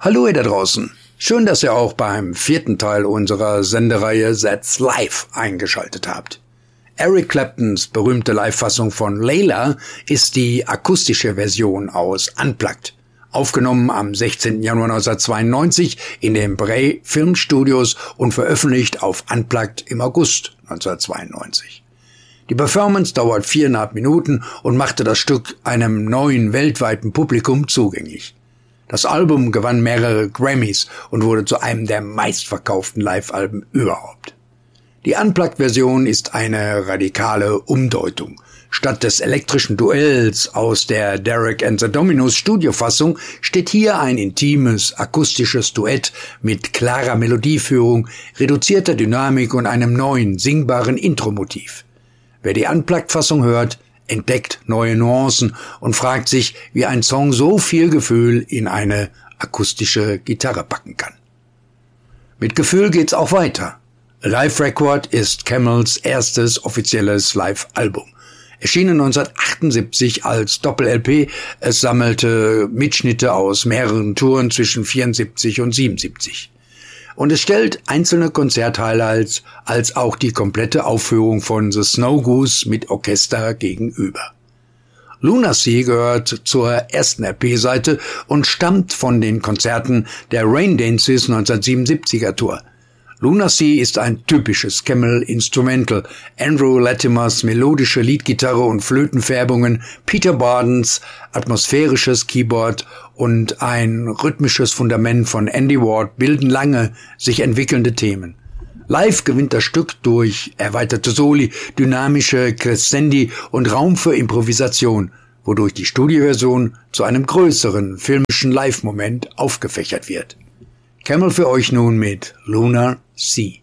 Hallo ihr da draußen. Schön, dass ihr auch beim 4. Teil unserer Sendereihe That's Live eingeschaltet habt. Eric Claptons berühmte Live-Fassung von Layla ist die akustische Version aus Unplugged, aufgenommen am 16. Januar 1992 in den Bray Filmstudios und veröffentlicht auf Unplugged im August 1992. Die Performance dauert 4,5 Minuten und machte das Stück einem neuen weltweiten Publikum zugänglich. Das Album gewann mehrere Grammys und wurde zu einem der meistverkauften Live-Alben überhaupt. Die Unplugged-Version ist eine radikale Umdeutung. Statt des elektrischen Duells aus der Derek and the Dominos Studiofassung steht hier ein intimes, akustisches Duett mit klarer Melodieführung, reduzierter Dynamik und einem neuen, singbaren Intro-Motiv. Wer die Unplugged-Fassung hört, entdeckt neue Nuancen und fragt sich, wie ein Song so viel Gefühl in eine akustische Gitarre packen kann. Mit Gefühl geht's auch weiter. Live Record ist Camels erstes offizielles Live-Album. Erschienen 1978 als Doppel-LP, es sammelte Mitschnitte aus mehreren Touren zwischen 74 und 77. Und es stellt einzelne Konzerthighlights als auch die komplette Aufführung von The Snow Goose mit Orchester gegenüber. Lunacy gehört zur ersten LP-Seite und stammt von den Konzerten der Rain Dances 1977er Tour. Lunacy ist ein typisches Camel Instrumental. Andrew Latimers melodische Leadgitarre und Flötenfärbungen, Peter Bardens atmosphärisches Keyboard und ein rhythmisches Fundament von Andy Ward bilden lange sich entwickelnde Themen. Live gewinnt das Stück durch erweiterte Soli, dynamische Crescendi und Raum für Improvisation, wodurch die Studioversion zu einem größeren filmischen Live-Moment aufgefächert wird. Camel für euch nun mit Lunar Sea.